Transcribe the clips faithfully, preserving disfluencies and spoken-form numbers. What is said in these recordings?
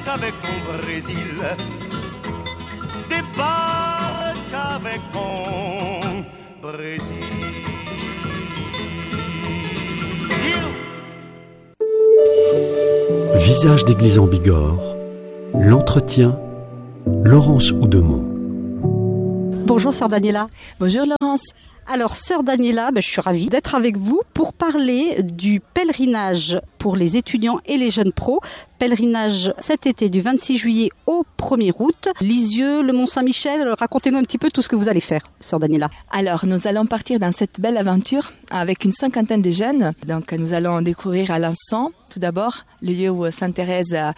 avec mon Brésil, débarque avec mon Brésil. Visage d'église en Bigorre, l'entretien, Laurence Houdemont. Bonjour sœur Daniela. Bonjour Laurence. Alors sœur Daniela, ben, je suis ravie d'être avec vous pour parler du pèlerinage pour les étudiants et les jeunes pros. Pèlerinage cet été du vingt-six juillet au premier août. Lisieux, le Mont-Saint-Michel, racontez-nous un petit peu tout ce que vous allez faire, sœur Daniela. Alors, nous allons partir dans cette belle aventure avec une cinquantaine de jeunes. Donc, nous allons découvrir Alençon, tout d'abord, le lieu où Sainte Thérèse a,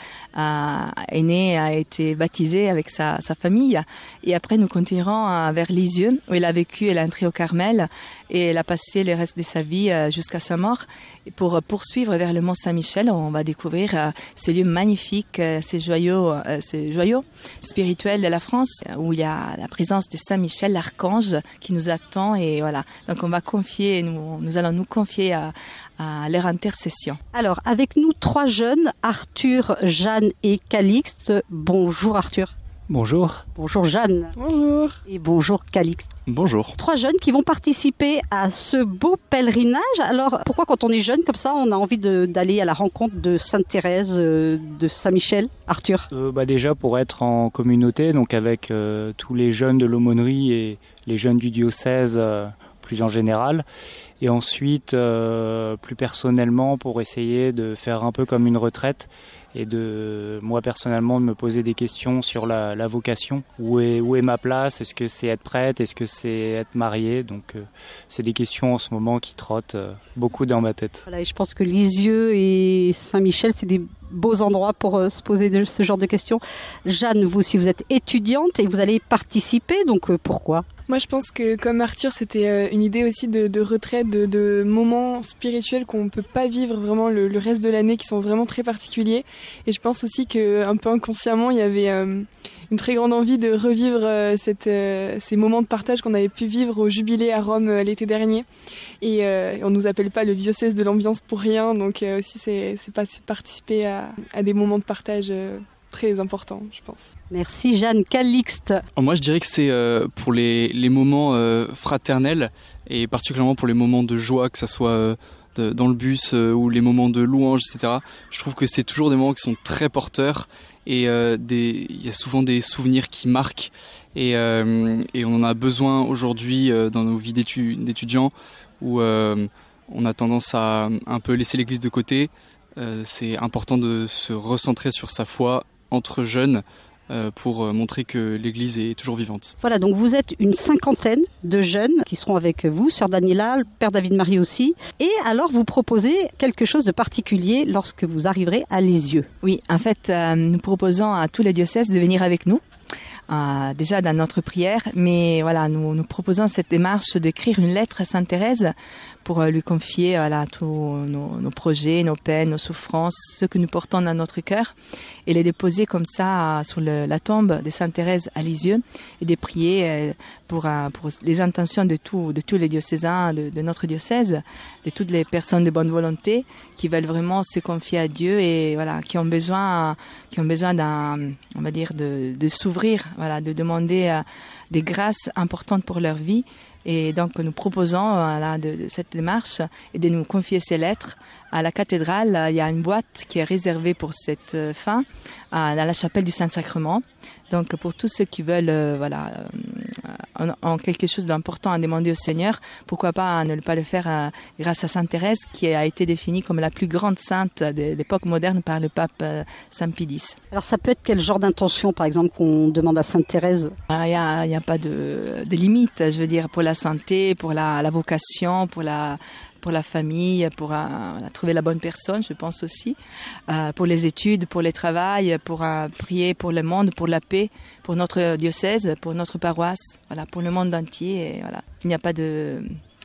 a, est née, a été baptisée avec sa, sa famille. Et après, nous continuerons vers Lisieux, où elle a vécu, elle est entrée au Carmel et elle a passé le reste de sa vie jusqu'à sa mort. Et pour poursuivre vers le Mont-Saint-Michel, on va découvrir ce lieu magnifique, ces joyaux, ces joyaux spirituels de la France, où il y a la présence de Saint-Michel, l'archange, qui nous attend. Et voilà. Donc, on va confier, nous, nous allons nous confier à, à leur intercession. Alors, avec nous, trois jeunes, Arthur, Jeanne et Calixte. Bonjour Arthur. Bonjour. Bonjour Jeanne. Bonjour. Et bonjour Calixte. Bonjour. Trois jeunes qui vont participer à ce beau pèlerinage. Alors, pourquoi quand on est jeune comme ça, on a envie de, d'aller à la rencontre de Sainte Thérèse, de Saint-Michel, Arthur? euh, bah Déjà pour être en communauté, donc avec euh, tous les jeunes de l'aumônerie et les jeunes du diocèse euh, plus en général. Et ensuite, euh, plus personnellement, pour essayer de faire un peu comme une retraite et de, moi personnellement, de me poser des questions sur la, la vocation. Où est, où est ma place? Est-ce que c'est être prêtre? Est-ce que c'est être marié? Donc, euh, c'est des questions en ce moment qui trottent euh, beaucoup dans ma tête. Voilà, et je pense que Lisieux et Saint-Michel, c'est des beaux endroits pour euh, se poser de, ce genre de questions. Jeanne, vous aussi, vous êtes étudiante et vous allez participer, donc euh, pourquoi? Moi, je pense que comme Arthur, c'était une idée aussi de, de retraite, de, de moments spirituels qu'on ne peut pas vivre vraiment le, le reste de l'année, qui sont vraiment très particuliers. Et je pense aussi qu'un peu inconsciemment, il y avait euh, une très grande envie de revivre euh, cette, euh, ces moments de partage qu'on avait pu vivre au Jubilé à Rome euh, l'été dernier. Et euh, on ne nous appelle pas le diocèse de l'ambiance pour rien, donc euh, aussi c'est, c'est, pas, c'est participer à, à des moments de partage euh, très important, je pense. Merci Jeanne. Calixte. Moi, je dirais que c'est euh, pour les, les moments euh, fraternels et particulièrement pour les moments de joie, que ça soit euh, de, dans le bus euh, ou les moments de louange, et cetera. Je trouve que c'est toujours des moments qui sont très porteurs et euh, des, il y a souvent des souvenirs qui marquent et, euh, et on en a besoin aujourd'hui euh, dans nos vies d'étu- d'étudiants où euh, on a tendance à un peu laisser l'église de côté. Euh, c'est important de se recentrer sur sa foi entre jeunes euh, pour montrer que l'Église est toujours vivante. Voilà, donc vous êtes une cinquantaine de jeunes qui seront avec vous, sœur Daniela, le père David-Marie aussi. Et alors, vous proposez quelque chose de particulier lorsque vous arriverez à Lisieux. Oui, en fait, euh, nous proposons à tous les diocèses de venir avec nous. Euh, déjà dans notre prière, mais voilà, nous, nous proposons cette démarche d'écrire une lettre à Sainte Thérèse pour euh, lui confier voilà, tous nos, nos projets, nos peines, nos souffrances, ce que nous portons dans notre cœur, et les déposer comme ça euh, sur le, la tombe de Sainte Thérèse à Lisieux, et de prier euh, pour, euh, pour les intentions de, tout, de tous les diocésains de, de notre diocèse, de toutes les personnes de bonne volonté qui veulent vraiment se confier à Dieu et voilà, qui ont besoin, qui ont besoin d'un, on va dire, de, de s'ouvrir, voilà, de demander euh, des grâces importantes pour leur vie. Et donc, nous proposons voilà, de, de cette démarche et de nous confier ces lettres. À la cathédrale, il y a une boîte qui est réservée pour cette fin, à, dans la chapelle du Saint-Sacrement. Donc, pour tous ceux qui veulent euh, voilà, euh, en, en quelque chose d'important à demander au Seigneur, pourquoi pas ne pas le faire euh, grâce à Sainte Thérèse, qui a été définie comme la plus grande sainte de l'époque moderne par le pape euh, Saint Pie X. Alors, ça peut être quel genre d'intention, par exemple, qu'on demande à Sainte Thérèse? Il n'y a, y a pas de, de limite, je veux dire, pour la santé, pour la, la vocation, pour la... pour la famille, pour euh, trouver la bonne personne, je pense aussi, euh, pour les études, pour le travail, pour euh, prier pour le monde, pour la paix, pour notre diocèse, pour notre paroisse, voilà, pour le monde entier. Et voilà. Il n'y a pas de,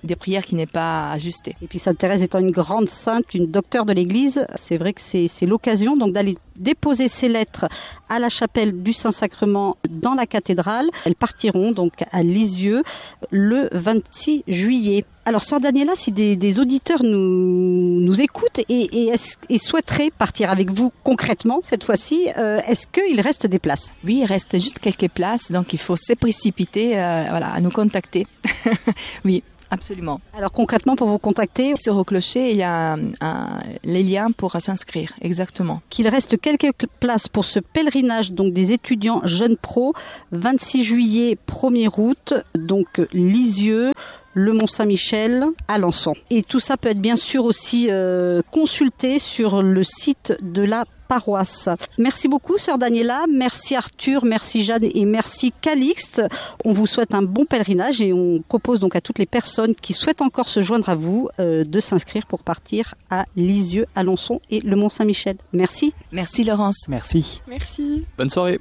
des prières qui n'est pas ajustée. Et puis Sainte Thérèse étant une grande sainte, une docteure de l'Église, c'est vrai que c'est, c'est l'occasion donc d'aller déposer ces lettres à la chapelle du Saint-Sacrement dans la cathédrale. Elles partiront donc à Lisieux le vingt-six juillet. Alors, sœur Daniela, si des, des auditeurs nous, nous écoutent et, et, et souhaiteraient partir avec vous concrètement cette fois-ci, euh, est-ce qu'il reste des places? Oui, il reste juste quelques places, donc il faut se précipiter euh, voilà, à nous contacter. Oui. Absolument. Alors concrètement, pour vous contacter, sur Au Clocher, il y a un, un, les liens pour s'inscrire, exactement. Qu'il reste quelques places pour ce pèlerinage donc des étudiants jeunes pros, vingt-six juillet, premier août, donc Lisieux, le Mont-Saint-Michel, Alençon. Et tout ça peut être bien sûr aussi euh, consulté sur le site de la paroisse. Merci beaucoup, sœur Daniela. Merci Arthur, merci Jeanne et merci Calixte. On vous souhaite un bon pèlerinage et on propose donc à toutes les personnes qui souhaitent encore se joindre à vous euh, de s'inscrire pour partir à Lisieux, Alençon et le Mont-Saint-Michel. Merci. Merci Laurence. Merci. Merci. Bonne soirée.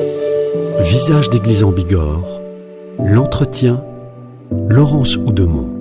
Visage d'église en Bigorre, l'entretien, Laurence Oudemont.